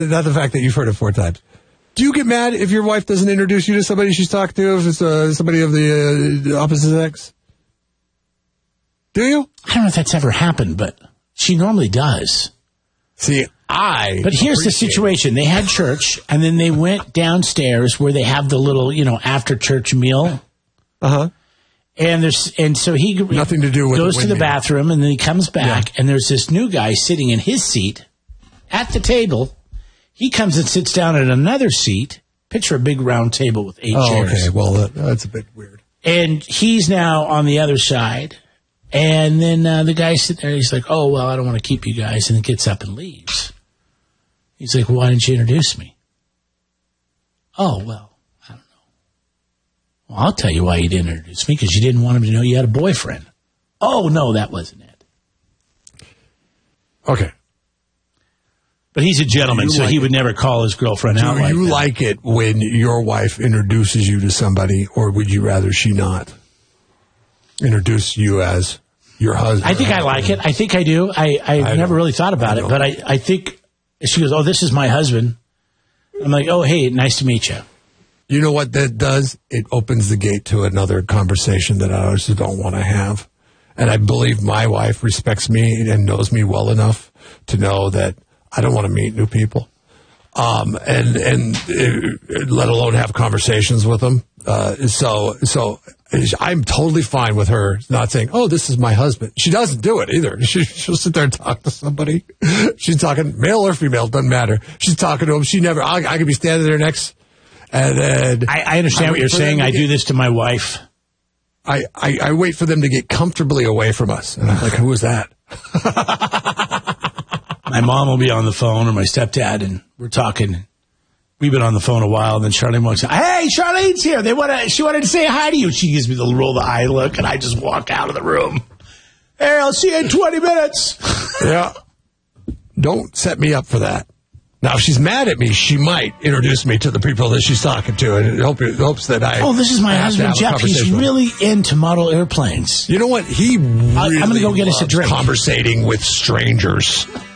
Not the fact that you've heard it 4 times. Do you get mad if your wife doesn't introduce you to somebody she's talked to, if it's somebody of the opposite sex? Do you? I don't know if that's ever happened, but she normally does. See, But here's the situation. They had church, and then they went downstairs where they have the little, after-church meal. Uh-huh. And so he nothing to do with goes to the bathroom, and then he comes back, and there's this new guy sitting in his seat at the table. He comes and sits down at another seat. Picture a big round table with 8 chairs. Oh, okay. Well, that's a bit weird. And he's now on the other side. And then the guy sitting there, he's like, oh, well, I don't want to keep you guys. And he gets up and leaves. He's like, well, why didn't you introduce me? Oh, well, I don't know. Well, I'll tell you why you didn't introduce me, because you didn't want him to know you had a boyfriend. Oh, no, that wasn't it. Okay. But he's a gentleman, so he would never call his girlfriend out like that. Do you like it when your wife introduces you to somebody, or would you rather she not introduce you as your husband? I think I like it. I think I do. I've never really thought about it, but I think she goes, oh, this is my husband. I'm like, oh, hey, nice to meet you. You know what that does? It opens the gate to another conversation that I also don't want to have. And I believe my wife respects me and knows me well enough to know that I don't want to meet new people, and let alone have conversations with them. So I'm totally fine with her not saying, "Oh, this is my husband." She doesn't do it either. She'll sit there and talk to somebody. She's talking, male or female, doesn't matter. She's talking to him. She never. I could be standing there next, and then I understand what you're saying. I do this to my wife. I wait for them to get comfortably away from us, and I'm like, "Who is that?" My mom will be on the phone, or my stepdad, and we're talking. We've been on the phone a while, and then Charlene walks in. Hey, Charlene's here. She wanted to say hi to you. She gives me the roll the eye look, and I just walk out of the room. Hey, I'll see you in 20 minutes. Yeah. Don't set me up for that. Now, if she's mad at me, she might introduce me to the people that she's talking to, and it hopes that I... Oh, this is my husband, Jeff. He's really into model airplanes. You know what? He really I'm going to go get us a drink. Conversating with strangers.